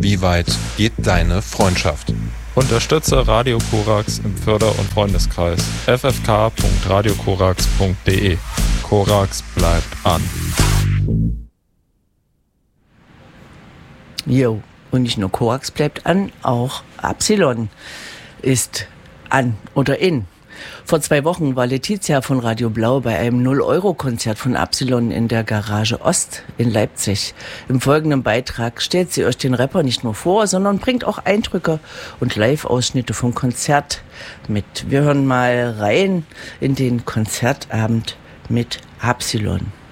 Wie weit geht deine Freundschaft? Unterstütze Radio Korax im Förder- und Freundeskreis. ffk.radiokorax.de. Korax bleibt an. Jo, und nicht nur Korax bleibt an, auch Absilon ist an oder in. Vor 2 Wochen war Letizia von Radio Blau bei einem 0-Euro-Konzert von Absilon in der Garage Ost in Leipzig. Im folgenden Beitrag stellt sie euch den Rapper nicht nur vor, sondern bringt auch Eindrücke und Live-Ausschnitte vom Konzert mit. Wir hören mal rein in den Konzertabend mit Absilon.